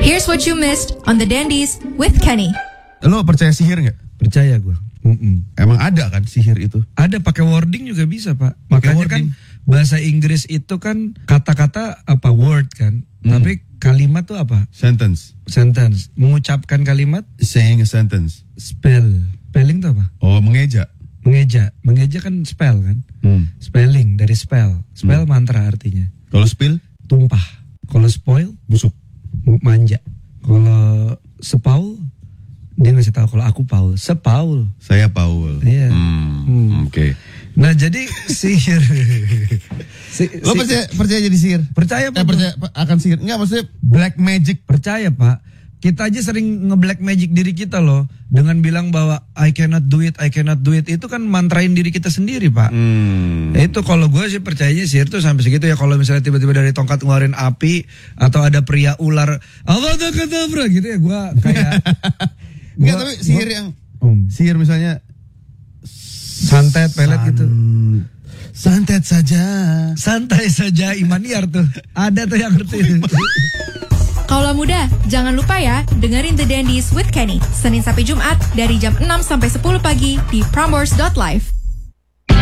Here's what you missed on The Dandies with Kenny. Lo percaya sihir nggak? Percaya gue. Emang ada kan sihir itu? Ada, pakai wording juga bisa, Pak. Makanya wording. kan bahasa Inggris itu kan kata-kata apa word kan. Tapi kalimat tuh apa? Sentence. Sentence. Mengucapkan kalimat Saying a sentence. spell. Spelling tuh apa? Oh, mengeja. Mengeja. Mengeja kan spell kan. Spelling dari spell. Spell mantra artinya. Kalau spill, Tumpah. Kalau spoil busuk. manja. Kalau sepaul dia ngasih tahu kalau aku Paul. Sepaul. Saya Paul. Iya. Oke. Nah jadi sihir. Lo percaya jadi sihir? Percaya Pak. Percaya akan sihir? Enggak, maksudnya black magic. Percaya Pak. Kita aja sering nge-black magic diri kita loh. Dengan bilang bahwa I cannot do it, I cannot do it. Itu kan mantrain diri kita sendiri Pak. Itu kalau gue sih percayanya sihir tuh sampai segitu ya. Kalau misalnya tiba-tiba dari tongkat ngeluarin api. Atau ada pria ular. Avada-kedavra gitu ya. Gue kayak. Enggak, tapi sihir yang sihir misalnya santet, pelet gitu. Santet saja. Santai saja, Imaniar tuh. Ada tuh yang ngerti. Kaula muda, jangan lupa ya dengerin The Dandies with Kenny Senin sampai Jumat dari jam 6 sampai 10 pagi di Prambors.live.